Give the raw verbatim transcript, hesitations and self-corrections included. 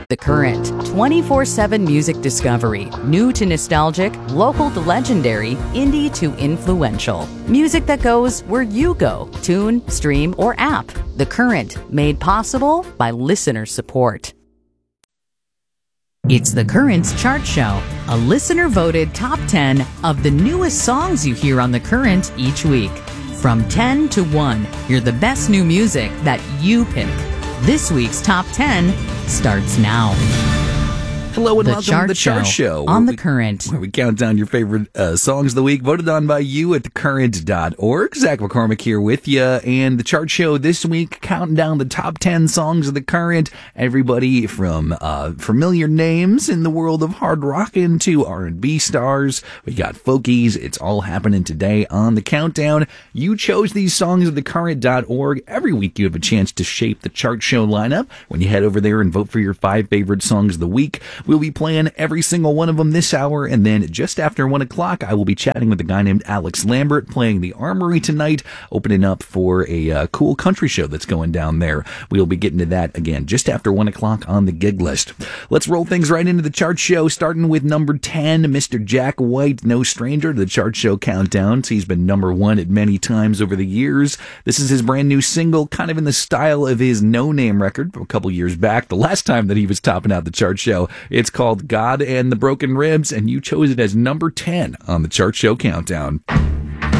The Current, twenty-four seven music discovery. New to nostalgic, local to legendary, indie to influential. Music that goes where you go. Tune, stream, or app. The Current, made possible by listener support. It's The Current's Chart Show, a listener-voted top ten of the newest songs you hear on The Current each week. From ten to one, hear the best new music that you pick. This week's top ten starts now. Hello and the welcome chart to the Chart Show, on The we, Current, where we count down your favorite uh, songs of the week, voted on by you at the current dot org. Zach McCormick here with you, and the Chart Show this week, counting down the top ten songs of the current. Everybody from uh, familiar names in the world of hard rockin' to R and B stars. We got folkies. It's all happening today on the countdown. You chose these songs at the current dot org. Every week you have a chance to shape the Chart Show lineup when you head over there and vote for your five favorite songs of the week. We'll be playing every single one of them this hour, and then just after one o'clock, I will be chatting with a guy named Alex Lambert playing the Armory tonight, opening up for a uh, cool country show that's going down there. We'll be getting to that again just after one o'clock on the gig list. Let's roll things right into the Chart Show, starting with number ten, Mister Jack White, no stranger to the Chart Show countdowns. He's been number one at many times over the years. This is his brand new single, kind of in the style of his No Name record from a couple years back, the last time that he was topping out the Chart Show. It's called God and the Broken Ribs, and you chose it as number ten on the Chart Show countdown.